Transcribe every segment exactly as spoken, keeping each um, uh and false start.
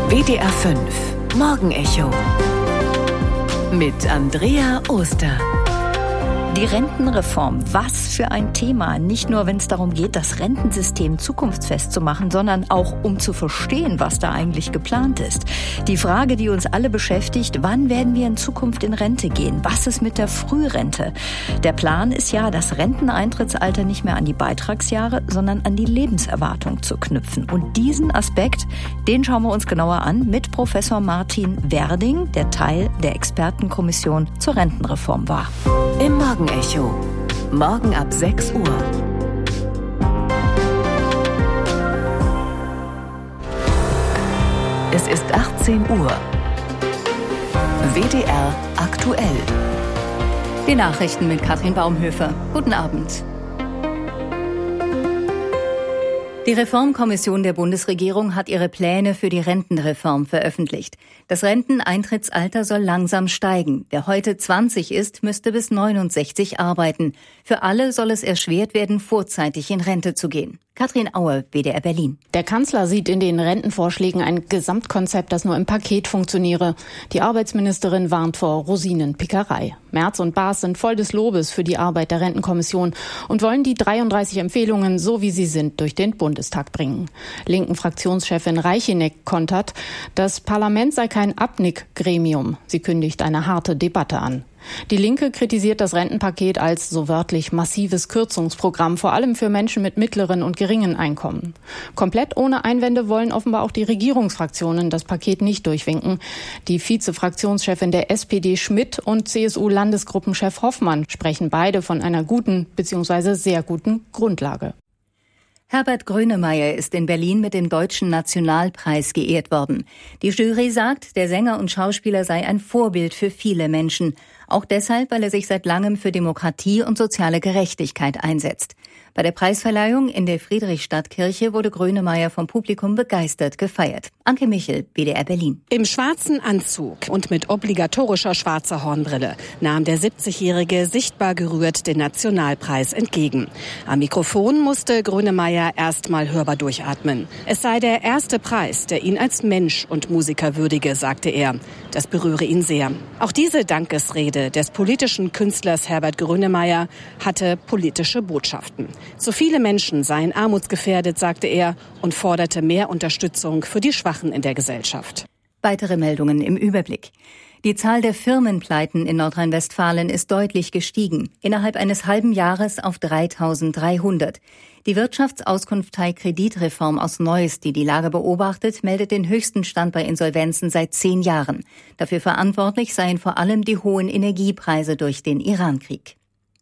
W D R fünf Morgenecho mit Andrea Oster. Die Rentenreform, was für ein Thema. Nicht nur, wenn es darum geht, das Rentensystem zukunftsfest zu machen, sondern auch, um zu verstehen, was da eigentlich geplant ist. Die Frage, die uns alle beschäftigt, wann werden wir in Zukunft in Rente gehen? Was ist mit der Frührente? Der Plan ist ja, das Renteneintrittsalter nicht mehr an die Beitragsjahre, sondern an die Lebenserwartung zu knüpfen. Und diesen Aspekt, den schauen wir uns genauer an mit Professor Martin Werding, der Teil der Expertenkommission zur Rentenreform war. Im Morgenecho. Morgen ab sechs Uhr. Es ist achtzehn Uhr. W D R aktuell. Die Nachrichten mit Katrin Baumhöfer. Guten Abend. Die Reformkommission der Bundesregierung hat ihre Pläne für die Rentenreform veröffentlicht. Das Renteneintrittsalter soll langsam steigen. Wer heute zwanzig ist, müsste bis neunundsechzig arbeiten. Für alle soll es erschwert werden, vorzeitig in Rente zu gehen. Katrin Auer, W D R Berlin. Der Kanzler sieht in den Rentenvorschlägen ein Gesamtkonzept, das nur im Paket funktioniere. Die Arbeitsministerin warnt vor Rosinenpickerei. Merz und Baas sind voll des Lobes für die Arbeit der Rentenkommission und wollen die dreiunddreißig Empfehlungen, so wie sie sind, durch den Bundestag bringen. Linken Fraktionschefin Reicheneck kontert, das Parlament sei kein Abnickgremium. Sie kündigt eine harte Debatte an. Die Linke kritisiert das Rentenpaket als so wörtlich massives Kürzungsprogramm, vor allem für Menschen mit mittleren und geringen Einkommen. Komplett ohne Einwände wollen offenbar auch die Regierungsfraktionen das Paket nicht durchwinken. Die Vize-Fraktionschefin der S P D Schmidt und C S U-Landesgruppenchef Hoffmann sprechen beide von einer guten bzw. sehr guten Grundlage. Herbert Grönemeyer ist in Berlin mit dem Deutschen Nationalpreis geehrt worden. Die Jury sagt, der Sänger und Schauspieler sei ein Vorbild für viele Menschen. Auch deshalb, weil er sich seit langem für Demokratie und soziale Gerechtigkeit einsetzt. Bei der Preisverleihung in der Friedrichstadtkirche wurde Grönemeyer vom Publikum begeistert gefeiert. Anke Michel, W D R Berlin. Im schwarzen Anzug und mit obligatorischer schwarzer Hornbrille nahm der siebzigjährige sichtbar gerührt den Nationalpreis entgegen. Am Mikrofon musste Grönemeyer erstmal hörbar durchatmen. Es sei der erste Preis, der ihn als Mensch und Musiker würdige, sagte er. Das berühre ihn sehr. Auch diese Dankesrede des politischen Künstlers Herbert Grönemeyer hatte politische Botschaften. Zu viele Menschen seien armutsgefährdet, sagte er, und forderte mehr Unterstützung für die Schwachen in der Gesellschaft. Weitere Meldungen im Überblick. Die Zahl der Firmenpleiten in Nordrhein-Westfalen ist deutlich gestiegen, innerhalb eines halben Jahres auf dreitausenddreihundert. Die Wirtschaftsauskunftei Kreditreform aus Neuss, die die Lage beobachtet, meldet den höchsten Stand bei Insolvenzen seit zehn Jahren. Dafür verantwortlich seien vor allem die hohen Energiepreise durch den Irankrieg.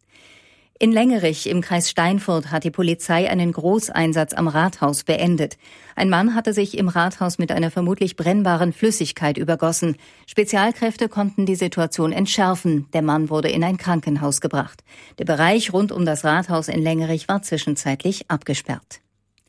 In Längerich im Kreis Steinfurt hat die Polizei einen Großeinsatz am Rathaus beendet. Ein Mann hatte sich im Rathaus mit einer vermutlich brennbaren Flüssigkeit übergossen. Spezialkräfte konnten die Situation entschärfen. Der Mann wurde in ein Krankenhaus gebracht. Der Bereich rund um das Rathaus in Längerich war zwischenzeitlich abgesperrt.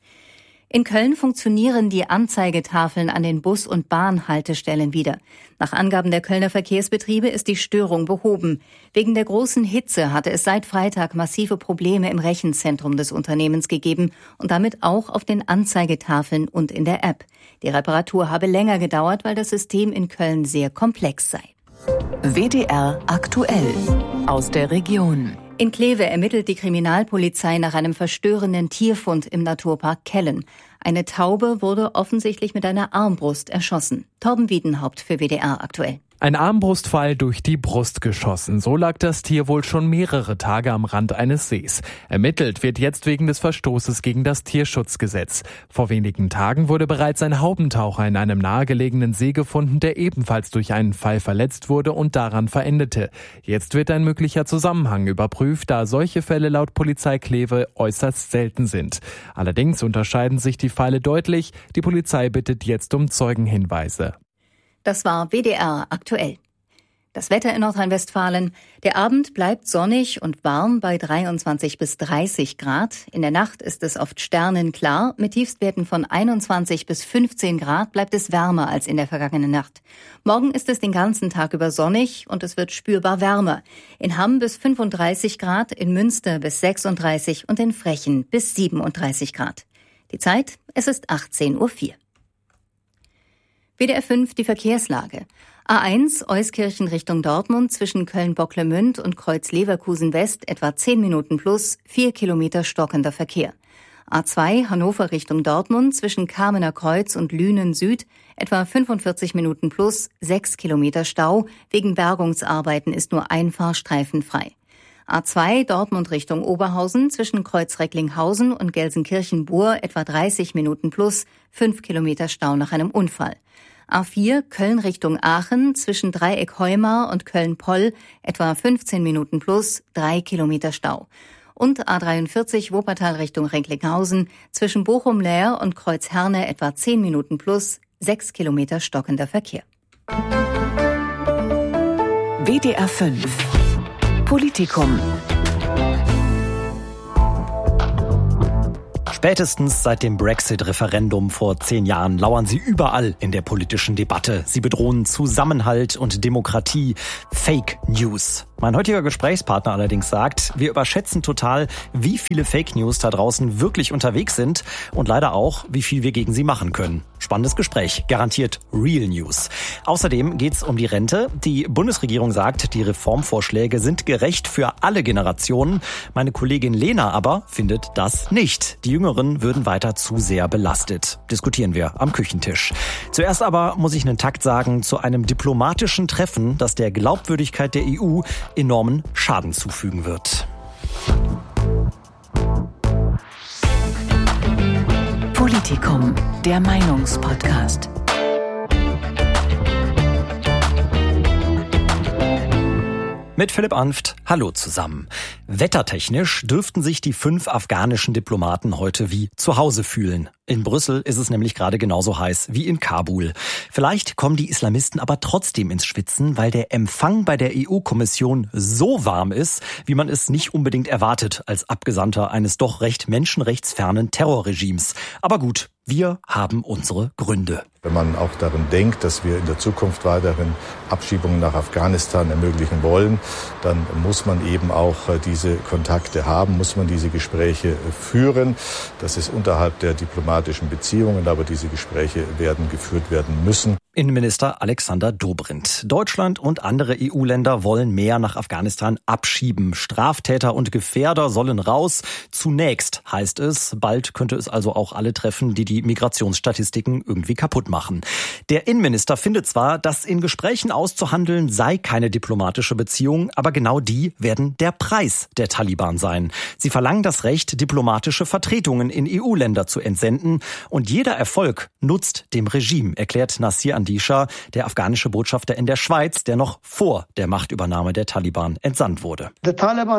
In Köln funktionieren die Anzeigetafeln an den Bus- und Bahnhaltestellen wieder. Nach Angaben der Kölner Verkehrsbetriebe ist die Störung behoben. Wegen der großen Hitze hatte es seit Freitag massive Probleme im Rechenzentrum des Unternehmens gegeben und damit auch auf den Anzeigetafeln und in der App. Die Reparatur habe länger gedauert, weil das System in Köln sehr komplex sei. W D R aktuell aus der Region. In Kleve ermittelt die Kriminalpolizei nach einem verstörenden Tierfund im Naturpark Kellen. Eine Taube wurde offensichtlich mit einer Armbrust erschossen. Torben Wiedenhaupt für W D R aktuell. Ein Armbrustpfeil durch die Brust geschossen. So lag das Tier wohl schon mehrere Tage am Rand eines Sees. Ermittelt wird jetzt wegen des Verstoßes gegen das Tierschutzgesetz. Vor wenigen Tagen wurde bereits ein Haubentaucher in einem nahegelegenen See gefunden, der ebenfalls durch einen Pfeil verletzt wurde und daran verendete. Jetzt wird ein möglicher Zusammenhang überprüft, da solche Fälle laut Polizei Kleve äußerst selten sind. Allerdings unterscheiden sich die Pfeile deutlich. Die Polizei bittet jetzt um Zeugenhinweise. Das war W D R aktuell. Das Wetter in Nordrhein-Westfalen. Der Abend bleibt sonnig und warm bei dreiundzwanzig bis dreißig Grad. In der Nacht ist es oft sternenklar. Mit Tiefstwerten von einundzwanzig bis fünfzehn Grad bleibt es wärmer als in der vergangenen Nacht. Morgen ist es den ganzen Tag über sonnig und es wird spürbar wärmer. In Hamm bis fünfunddreißig Grad, in Münster bis sechsunddreißig und in Frechen bis siebenunddreißig Grad. Die Zeit, es ist achtzehn Uhr vier. W D R fünf die Verkehrslage. A eins Euskirchen Richtung Dortmund zwischen Köln-Bocklemünd und Kreuz-Leverkusen West etwa zehn Minuten plus, vier Kilometer stockender Verkehr. A zwei Hannover Richtung Dortmund zwischen Kamener Kreuz und Lünen Süd etwa fünfundvierzig Minuten plus, sechs Kilometer Stau. Wegen Bergungsarbeiten ist nur ein Fahrstreifen frei. A zwei Dortmund Richtung Oberhausen zwischen Kreuz-Recklinghausen und Gelsenkirchen-Bur etwa dreißig Minuten plus, fünf Kilometer Stau nach einem Unfall. A vier Köln Richtung Aachen zwischen Dreieck-Heumar und Köln-Poll etwa fünfzehn Minuten plus, drei Kilometer Stau. Und A dreiundvierzig Wuppertal Richtung Recklinghausen zwischen Bochum-Leer und Kreuz-Herne etwa zehn Minuten plus, sechs Kilometer stockender Verkehr. W D R fünf Politikum. Spätestens seit dem Brexit-Referendum vor zehn Jahren lauern sie überall in der politischen Debatte. Sie bedrohen Zusammenhalt und Demokratie. Fake News. Mein heutiger Gesprächspartner allerdings sagt, wir überschätzen total, wie viele Fake News da draußen wirklich unterwegs sind und leider auch, wie viel wir gegen sie machen können. Spannendes Gespräch, garantiert Real News. Außerdem geht's um die Rente. Die Bundesregierung sagt, die Reformvorschläge sind gerecht für alle Generationen. Meine Kollegin Lena aber findet das nicht. Die Jüngeren würden weiter zu sehr belastet. Diskutieren wir am Küchentisch. Zuerst aber muss ich einen Takt sagen zu einem diplomatischen Treffen, das der Glaubwürdigkeit der E U enormen Schaden zufügen wird. Politikum, der Meinungspodcast. Mit Philipp Anft, hallo zusammen. Wettertechnisch dürften sich die fünf afghanischen Diplomaten heute wie zu Hause fühlen. In Brüssel ist es nämlich gerade genauso heiß wie in Kabul. Vielleicht kommen die Islamisten aber trotzdem ins Schwitzen, weil der Empfang bei der E U-Kommission so warm ist, wie man es nicht unbedingt erwartet als Abgesandter eines doch recht menschenrechtsfernen Terrorregimes. Aber gut, wir haben unsere Gründe. Wenn man auch daran denkt, dass wir in der Zukunft weiterhin Abschiebungen nach Afghanistan ermöglichen wollen, dann muss man eben auch diese Kontakte haben, muss man diese Gespräche führen. Das ist unterhalb der diplomatischen Beziehungen, aber diese Gespräche werden geführt werden müssen. Innenminister Alexander Dobrindt. Deutschland und andere E U-Länder wollen mehr nach Afghanistan abschieben. Straftäter und Gefährder sollen raus. Zunächst heißt es, bald könnte es also auch alle treffen, die die Migrationsstatistiken irgendwie kaputt machen. Der Innenminister findet zwar, dass in Gesprächen auszuhandeln sei keine diplomatische Beziehung, aber genau die werden der Preis der Taliban sein. Sie verlangen das Recht, diplomatische Vertretungen in E U-Länder zu entsenden. Und jeder Erfolg nutzt dem Regime, erklärt Nasir Andisha, der afghanische Botschafter in der Schweiz, der noch vor der Machtübernahme der Taliban entsandt wurde. Die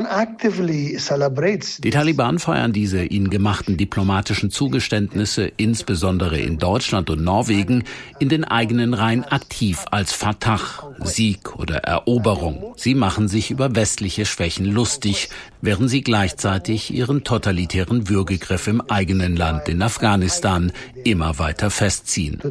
Taliban feiern diese ihnen gemachten diplomatischen Zugeständnisse, insbesondere in Deutschland und Norwegen, in den eigenen Reihen aktiv als Fatah, Sieg oder Eroberung. Sie machen sich über westliche Schwächen lustig, während sie gleichzeitig ihren totalitären Würgegriff im eigenen Land in Afghanistan immer weiter festziehen.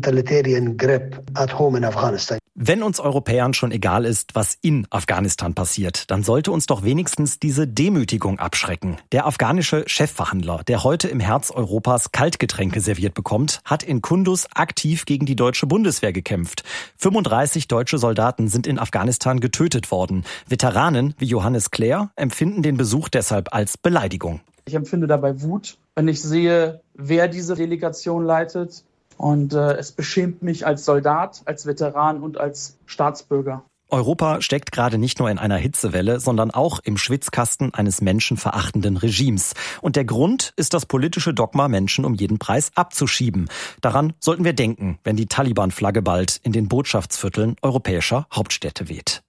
Wenn uns Europäern schon egal ist, was in Afghanistan passiert, dann sollte uns doch wenigstens diese Demütigung abschrecken. Der afghanische Chefverhandler, der heute im Herz Europas Kaltgetränke serviert bekommt, hat in Kunduz aktiv gegen die deutsche Bundeswehr gekämpft. fünfunddreißig deutsche Soldaten sind in Afghanistan getötet worden. Veteranen wie Johannes Claire empfinden den Besuch deshalb als Beleidigung. Ich empfinde dabei Wut, wenn ich sehe, wer diese Delegation leitet. Und äh, es beschämt mich als Soldat, als Veteran und als Staatsbürger. Europa steckt gerade nicht nur in einer Hitzewelle, sondern auch im Schwitzkasten eines menschenverachtenden Regimes. Und der Grund ist das politische Dogma, Menschen um jeden Preis abzuschieben. Daran sollten wir denken, wenn die Taliban-Flagge bald in den Botschaftsvierteln europäischer Hauptstädte weht.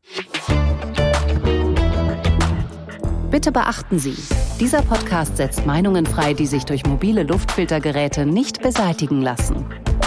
Bitte beachten Sie, dieser Podcast setzt Meinungen frei, die sich durch mobile Luftfiltergeräte nicht beseitigen lassen.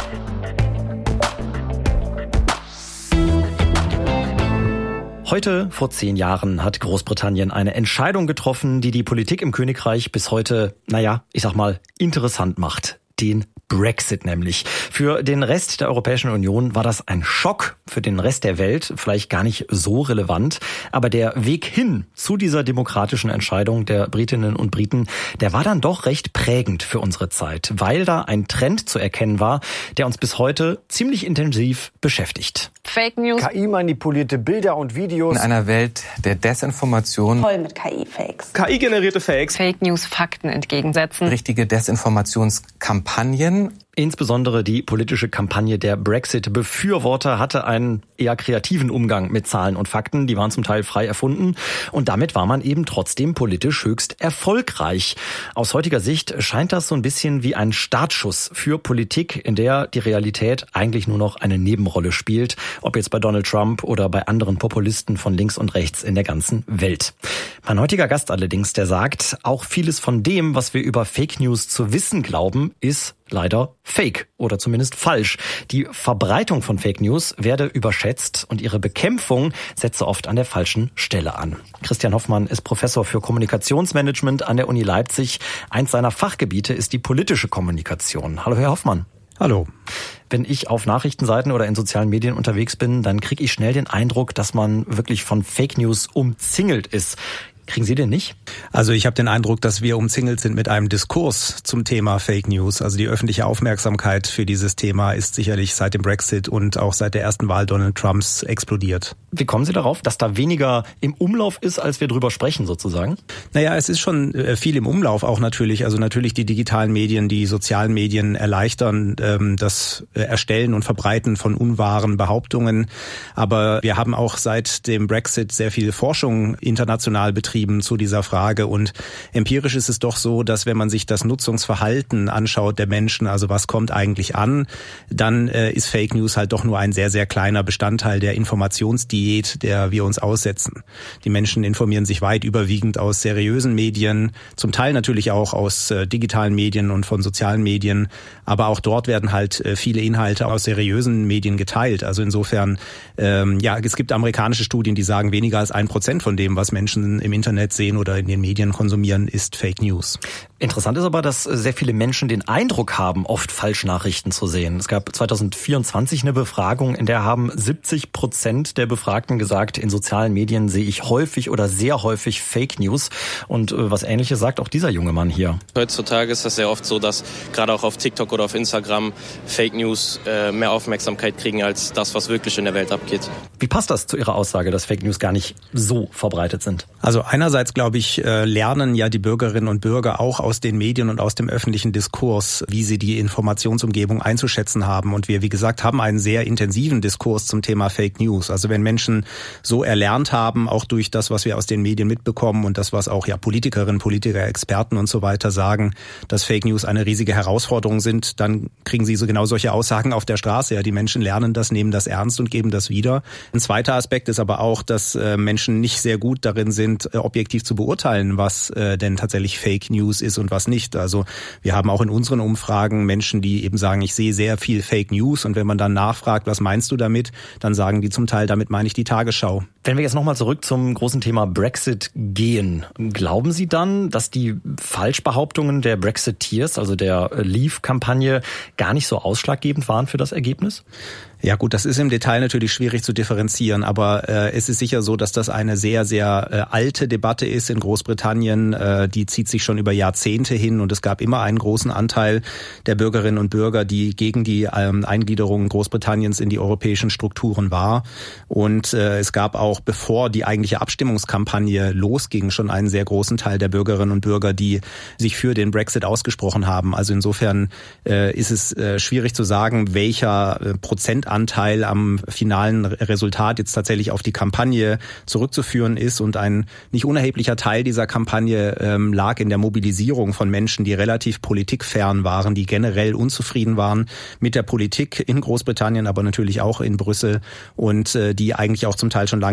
Heute, vor zehn Jahren, hat Großbritannien eine Entscheidung getroffen, die die Politik im Königreich bis heute, naja, ich sag mal, interessant macht. Den Brexit nämlich. Für den Rest der Europäischen Union war das ein Schock, für den Rest der Welt vielleicht gar nicht so relevant. Aber der Weg hin zu dieser demokratischen Entscheidung der Britinnen und Briten, der war dann doch recht prägend für unsere Zeit, weil da ein Trend zu erkennen war, der uns bis heute ziemlich intensiv beschäftigt. Fake News. K I-manipulierte Bilder und Videos. In einer Welt der Desinformation. Voll mit K I-Fakes. K I-generierte Fakes. Fake News Fakten entgegensetzen. Richtige Desinformationskampagnen. Insbesondere die politische Kampagne der Brexit-Befürworter hatte einen eher kreativen Umgang mit Zahlen und Fakten. Die waren zum Teil frei erfunden. Und damit war man eben trotzdem politisch höchst erfolgreich. Aus heutiger Sicht scheint das so ein bisschen wie ein Startschuss für Politik, in der die Realität eigentlich nur noch eine Nebenrolle spielt. Ob jetzt bei Donald Trump oder bei anderen Populisten von links und rechts in der ganzen Welt. Mein heutiger Gast allerdings, der sagt, auch vieles von dem, was wir über Fake News zu wissen glauben, ist leider fake oder zumindest falsch. Die Verbreitung von Fake News werde überschätzt und ihre Bekämpfung setze oft an der falschen Stelle an. Christian Hoffmann ist Professor für Kommunikationsmanagement an der Uni Leipzig. Eins seiner Fachgebiete ist die politische Kommunikation. Hallo, Herr Hoffmann. Hallo. Wenn ich auf Nachrichtenseiten oder in sozialen Medien unterwegs bin, dann kriege ich schnell den Eindruck, dass man wirklich von Fake News umzingelt ist. Kriegen Sie den nicht? Also ich habe den Eindruck, dass wir umzingelt sind mit einem Diskurs zum Thema Fake News. Also die öffentliche Aufmerksamkeit für dieses Thema ist sicherlich seit dem Brexit und auch seit der ersten Wahl Donald Trumps explodiert. Wie kommen Sie darauf, dass da weniger im Umlauf ist, als wir drüber sprechen sozusagen? Naja, es ist schon viel im Umlauf auch natürlich. Also natürlich die digitalen Medien, die sozialen Medien erleichtern ähm, das Erstellen und Verbreiten von unwahren Behauptungen. Aber wir haben auch seit dem Brexit sehr viel Forschung international betrieben zu dieser Frage. Und empirisch ist es doch so, dass wenn man sich das Nutzungsverhalten anschaut der Menschen, also was kommt eigentlich an, dann äh, ist Fake News halt doch nur ein sehr, sehr kleiner Bestandteil der Informationsdiät, der wir uns aussetzen. Die Menschen informieren sich weit überwiegend aus seriösen Medien, zum Teil natürlich auch aus äh, digitalen Medien und von sozialen Medien, aber auch dort werden halt äh, viele Inhalte aus seriösen Medien geteilt. Also insofern, ähm, ja, es gibt amerikanische Studien, die sagen, weniger als ein Prozent von dem, was Menschen im Internet sehen oder in den Medien konsumieren, ist Fake News. Interessant ist aber, dass sehr viele Menschen den Eindruck haben, oft Falschnachrichten zu sehen. Es gab zwanzig vierundzwanzig eine Befragung, in der haben siebzig Prozent der Befragten gesagt, in sozialen Medien sehe ich häufig oder sehr häufig Fake News. Und was Ähnliches sagt auch dieser junge Mann hier. Heutzutage ist das sehr oft so, dass gerade auch auf TikTok oder auf Instagram Fake News äh, mehr Aufmerksamkeit kriegen als das, was wirklich in der Welt abgeht. Wie passt das zu Ihrer Aussage, dass Fake News gar nicht so verbreitet sind? Also einerseits, glaube ich, lernen ja die Bürgerinnen und Bürger auch aus den Medien und aus dem öffentlichen Diskurs, wie sie die Informationsumgebung einzuschätzen haben. Und wir, wie gesagt, haben einen sehr intensiven Diskurs zum Thema Fake News. Also wenn Menschen so erlernt haben, auch durch das, was wir aus den Medien mitbekommen und das, was auch ja Politikerinnen, Politiker, Experten und so weiter sagen, dass Fake News eine riesige Herausforderung sind, dann kriegen sie so genau solche Aussagen auf der Straße. Ja, die Menschen lernen das, nehmen das ernst und geben das wieder. Ein zweiter Aspekt ist aber auch, dass Menschen nicht sehr gut darin sind, objektiv zu beurteilen, was äh, denn tatsächlich Fake News ist und was nicht. Also wir haben auch in unseren Umfragen Menschen, die eben sagen, ich sehe sehr viel Fake News, und wenn man dann nachfragt, was meinst du damit, dann sagen die zum Teil, damit meine ich die Tagesschau. Wenn wir jetzt nochmal zurück zum großen Thema Brexit gehen, glauben Sie dann, dass die Falschbehauptungen der Brexiteers, also der Leave-Kampagne, gar nicht so ausschlaggebend waren für das Ergebnis? Ja gut, das ist im Detail natürlich schwierig zu differenzieren, aber äh, es ist sicher so, dass das eine sehr, sehr äh, alte Debatte ist in Großbritannien. Äh, die zieht sich schon über Jahrzehnte hin, und es gab immer einen großen Anteil der Bürgerinnen und Bürger, die gegen die ähm, Eingliederung Großbritanniens in die europäischen Strukturen war. Und äh, es gab auch, bevor die eigentliche Abstimmungskampagne losging, schon einen sehr großen Teil der Bürgerinnen und Bürger, die sich für den Brexit ausgesprochen haben. Also insofern äh, ist es äh, schwierig zu sagen, welcher äh, Prozentanteil Anteil am finalen Resultat jetzt tatsächlich auf die Kampagne zurückzuführen ist. Und ein nicht unerheblicher Teil dieser Kampagne ähm, lag in der Mobilisierung von Menschen, die relativ politikfern waren, die generell unzufrieden waren mit der Politik in Großbritannien, aber natürlich auch in Brüssel, und äh, die eigentlich auch zum Teil schon lange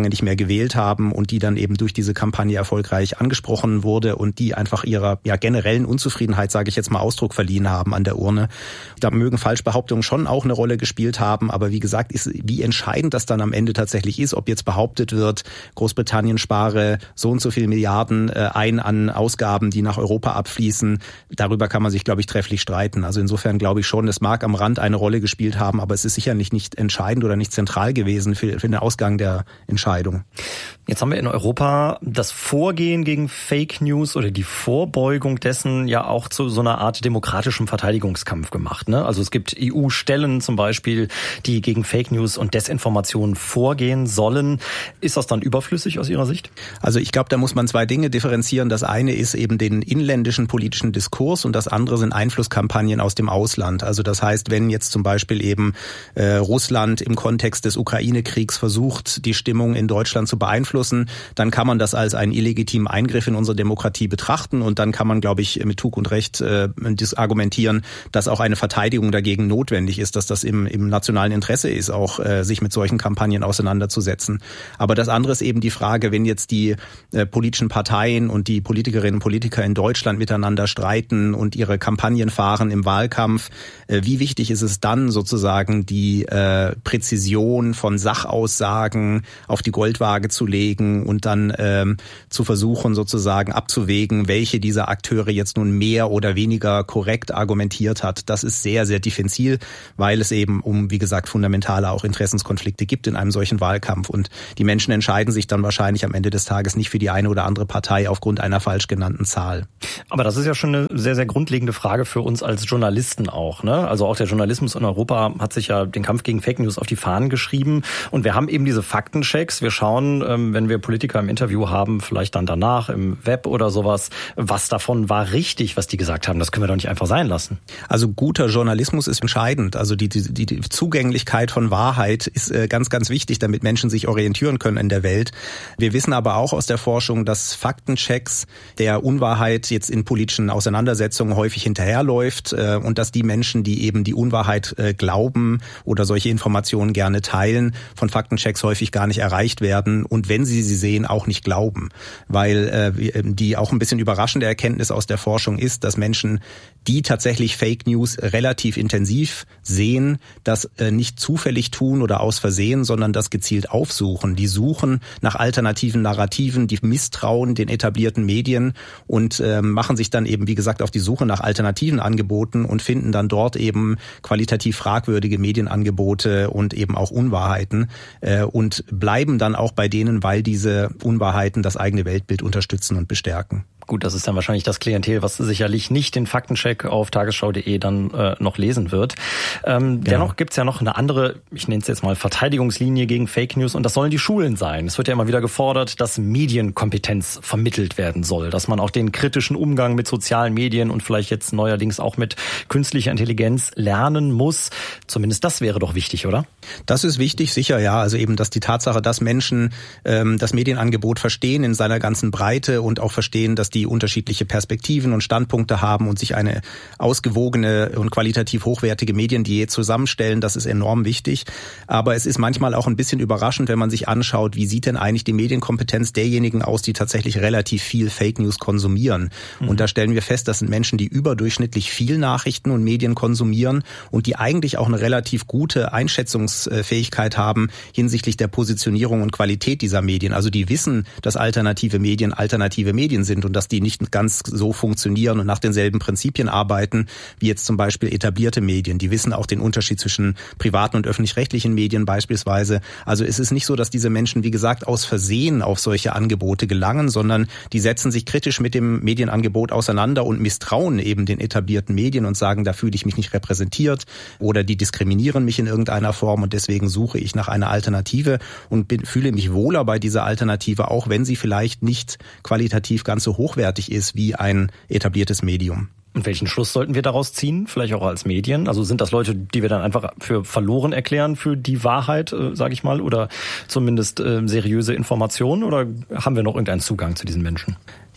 nicht mehr gewählt haben und die dann eben durch diese Kampagne erfolgreich angesprochen wurde und die einfach ihrer ja generellen Unzufriedenheit, sage ich jetzt mal, Ausdruck verliehen haben an der Urne. Da mögen Falschbehauptungen schon auch eine Rolle gespielt haben, aber wie gesagt, ist, wie entscheidend das dann am Ende tatsächlich ist, ob jetzt behauptet wird, Großbritannien spare so und so viel Milliarden äh, ein an Ausgaben, die nach Europa abfließen, darüber kann man sich, glaube ich, trefflich streiten. Also insofern glaube ich schon, es mag am Rand eine Rolle gespielt haben, aber es ist sicherlich nicht entscheidend oder nicht zentral gewesen für, für den Ausgang der Entscheidung. Jetzt haben wir in Europa das Vorgehen gegen Fake News oder die Vorbeugung dessen ja auch zu so einer Art demokratischem Verteidigungskampf gemacht, ne? Also es gibt E U-Stellen zum Beispiel, die gegen Fake News und Desinformation vorgehen sollen. Ist das dann überflüssig aus Ihrer Sicht? Also ich glaube, da muss man zwei Dinge differenzieren. Das eine ist eben den inländischen politischen Diskurs und das andere sind Einflusskampagnen aus dem Ausland. Also das heißt, wenn jetzt zum Beispiel eben äh, Russland im Kontext des Ukraine-Kriegs versucht, die Stimmung in Deutschland zu beeinflussen, dann kann man das als einen illegitimen Eingriff in unsere Demokratie betrachten und dann kann man, glaube ich, mit Fug und Recht äh, argumentieren, dass auch eine Verteidigung dagegen notwendig ist, dass das im, im nationalen Interesse ist, auch äh, sich mit solchen Kampagnen auseinanderzusetzen. Aber das andere ist eben die Frage, wenn jetzt die äh, politischen Parteien und die Politikerinnen und Politiker in Deutschland miteinander streiten und ihre Kampagnen fahren im Wahlkampf, äh, wie wichtig ist es dann sozusagen, die äh, Präzision von Sachaussagen auf die Goldwaage zu legen und dann ähm, zu versuchen sozusagen abzuwägen, welche dieser Akteure jetzt nun mehr oder weniger korrekt argumentiert hat. Das ist sehr, sehr diffizil, weil es eben um, wie gesagt, fundamentale auch Interessenskonflikte gibt in einem solchen Wahlkampf. Und die Menschen entscheiden sich dann wahrscheinlich am Ende des Tages nicht für die eine oder andere Partei aufgrund einer falsch genannten Zahl. Aber das ist ja schon eine sehr, sehr grundlegende Frage für uns als Journalisten auch, ne? Also auch der Journalismus in Europa hat sich ja den Kampf gegen Fake News auf die Fahnen geschrieben. Und wir haben eben diese Faktenchecks. Wir schauen, wenn wir Politiker im Interview haben, vielleicht dann danach im Web oder sowas, was davon war richtig, was die gesagt haben. Das können wir doch nicht einfach sein lassen. Also guter Journalismus ist entscheidend. Also die, die, die Zugänglichkeit von Wahrheit ist ganz, ganz wichtig, damit Menschen sich orientieren können in der Welt. Wir wissen aber auch aus der Forschung, dass Faktenchecks der Unwahrheit jetzt in politischen Auseinandersetzungen häufig hinterherläuft und dass die Menschen, die eben die Unwahrheit glauben oder solche Informationen gerne teilen, von Faktenchecks häufig gar nicht erreicht werden und wenn sie sie sehen, auch nicht glauben. Weil äh, die auch ein bisschen überraschende Erkenntnis aus der Forschung ist, dass Menschen, die tatsächlich Fake News relativ intensiv sehen, das äh, nicht zufällig tun oder aus Versehen, sondern das gezielt aufsuchen. Die suchen nach alternativen Narrativen, die misstrauen den etablierten Medien und äh, machen sich dann eben, wie gesagt, auf die Suche nach alternativen Angeboten und finden dann dort eben qualitativ fragwürdige Medienangebote und eben auch Unwahrheiten äh, und bleiben dann auch bei denen, weil diese Unwahrheiten das eigene Weltbild unterstützen und bestärken. Gut, das ist dann wahrscheinlich das Klientel, was sicherlich nicht den Faktencheck auf tagesschau punkt de dann äh, noch lesen wird. Ähm, ja. Dennoch gibt's ja noch eine andere, ich nenne es jetzt mal Verteidigungslinie gegen Fake News und das sollen die Schulen sein. Es wird ja immer wieder gefordert, dass Medienkompetenz vermittelt werden soll, dass man auch den kritischen Umgang mit sozialen Medien und vielleicht jetzt neuerdings auch mit künstlicher Intelligenz lernen muss. Zumindest das wäre doch wichtig, oder? Das ist wichtig, sicher, ja. Also eben, dass die Tatsache, dass Menschen ähm, das Medienangebot verstehen in seiner ganzen Breite und auch verstehen, dass die die unterschiedliche Perspektiven und Standpunkte haben und sich eine ausgewogene und qualitativ hochwertige Mediendiät zusammenstellen. Das ist enorm wichtig. Aber es ist manchmal auch ein bisschen überraschend, wenn man sich anschaut, wie sieht denn eigentlich die Medienkompetenz derjenigen aus, die tatsächlich relativ viel Fake News konsumieren. Mhm. Und da stellen wir fest, das sind Menschen, die überdurchschnittlich viel Nachrichten und Medien konsumieren und die eigentlich auch eine relativ gute Einschätzungsfähigkeit haben hinsichtlich der Positionierung und Qualität dieser Medien. Also die wissen, dass alternative Medien alternative Medien sind und dass die nicht ganz so funktionieren und nach denselben Prinzipien arbeiten, wie jetzt zum Beispiel etablierte Medien. Die wissen auch den Unterschied zwischen privaten und öffentlich-rechtlichen Medien beispielsweise. Also es ist nicht so, dass diese Menschen, wie gesagt, aus Versehen auf solche Angebote gelangen, sondern die setzen sich kritisch mit dem Medienangebot auseinander und misstrauen eben den etablierten Medien und sagen, da fühle ich mich nicht repräsentiert oder die diskriminieren mich in irgendeiner Form und deswegen suche ich nach einer Alternative und bin, fühle mich wohler bei dieser Alternative, auch wenn sie vielleicht nicht qualitativ ganz so hochwertig ist wie ein etabliertes Medium. Und welchen Schluss sollten wir daraus ziehen? Vielleicht auch als Medien? Also sind das Leute, die wir dann einfach für verloren erklären für die Wahrheit, äh, sage ich mal, oder zumindest äh, seriöse Informationen? Oder haben wir noch irgendeinen Zugang zu diesen Menschen?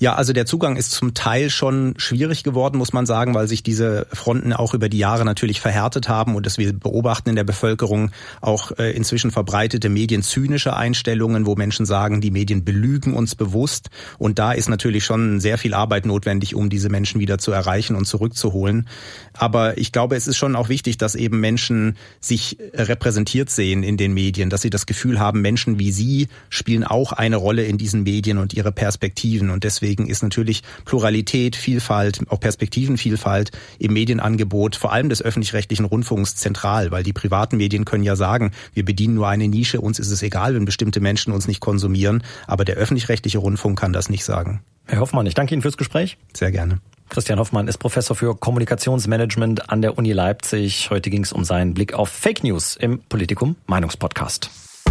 Ja, also der Zugang ist zum Teil schon schwierig geworden, muss man sagen, weil sich diese Fronten auch über die Jahre natürlich verhärtet haben und dass wir beobachten in der Bevölkerung auch äh, inzwischen verbreitete medienzynische Einstellungen, wo Menschen sagen, die Medien belügen uns bewusst. Und da ist natürlich schon sehr viel Arbeit notwendig, um diese Menschen wieder zu erreichen und zurückzuholen. Aber ich glaube, es ist schon auch wichtig, dass eben Menschen sich repräsentiert sehen in den Medien, dass sie das Gefühl haben, Menschen wie sie spielen auch eine Rolle in diesen Medien und ihre Perspektiven. Und deswegen ist natürlich Pluralität, Vielfalt, auch Perspektivenvielfalt im Medienangebot, vor allem des öffentlich-rechtlichen Rundfunks, zentral, weil die privaten Medien können ja sagen, wir bedienen nur eine Nische, uns ist es egal, wenn bestimmte Menschen uns nicht konsumieren, aber der öffentlich-rechtliche Rundfunk kann das nicht sagen. Herr Hoffmann, ich danke Ihnen fürs Gespräch. Sehr gerne. Christian Hoffmann ist Professor für Kommunikationsmanagement an der Uni Leipzig. Heute ging es um seinen Blick auf Fake News im Politikum Meinungspodcast.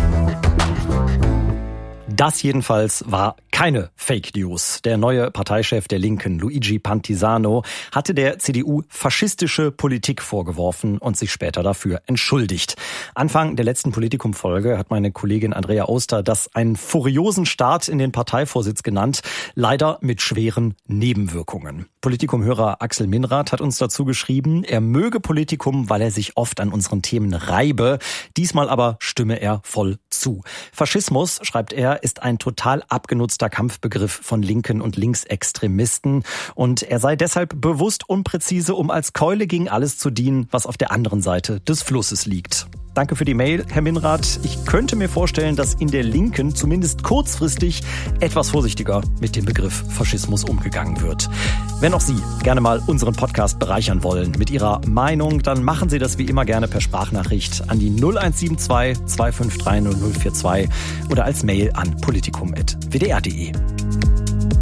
Das jedenfalls war keine Fake News. Der neue Parteichef der Linken, Luigi Pantisano, hatte der C D U faschistische Politik vorgeworfen und sich später dafür entschuldigt. Anfang der letzten Politikum-Folge hat meine Kollegin Andrea Oster das einen furiosen Start in den Parteivorsitz genannt, leider mit schweren Nebenwirkungen. Politikum-Hörer Axel Minrath hat uns dazu geschrieben, er möge Politikum, weil er sich oft an unseren Themen reibe. Diesmal aber stimme er voll zu. Faschismus, schreibt er, ist ein total abgenutzter Kampfbegriff von Linken und Linksextremisten und er sei deshalb bewusst unpräzise, um als Keule gegen alles zu dienen, was auf der anderen Seite des Flusses liegt. Danke für die Mail, Herr Minrath. Ich könnte mir vorstellen, dass in der Linken zumindest kurzfristig etwas vorsichtiger mit dem Begriff Faschismus umgegangen wird. Wenn auch Sie gerne mal unseren Podcast bereichern wollen mit Ihrer Meinung, dann machen Sie das wie immer gerne per Sprachnachricht an die null eins sieben zwei, zwei fünf drei null null vier zwei oder als Mail an politikum punkt w d r punkt d e.